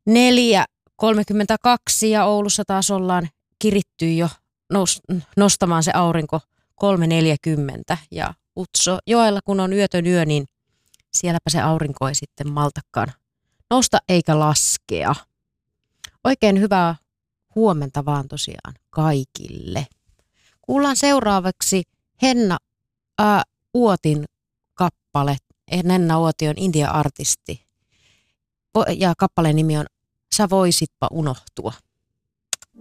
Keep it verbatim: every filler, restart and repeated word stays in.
neljä kolmekymmentäkaksi ja Oulussa taas ollaan kiritty jo nostamaan se aurinko kolme neljäkymmentä ja Utsojoella kun on yötön yö, niin sielläpä se aurinko ei sitten maltakaan nousta eikä laskea. Oikein hyvää huomenta vaan tosiaan kaikille. Kuullaan seuraavaksi Henna ää, Uotin kappale. Henna Uoti on India-artisti ja kappaleen nimi on Sä voisitpa unohtua.